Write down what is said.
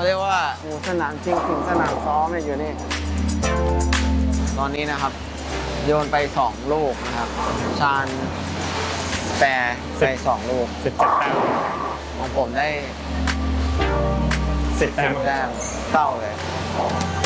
เขาเรียกว่าสนามจริงถึงสนามซ้อมเนี่ยอยู่นี่ตอนนี้นะครับโยนไป2ลูกนะครับชาญแปรไป2ลูก 17 แต้มของผมได้ 10 แต้มแต้มเศร้าเลย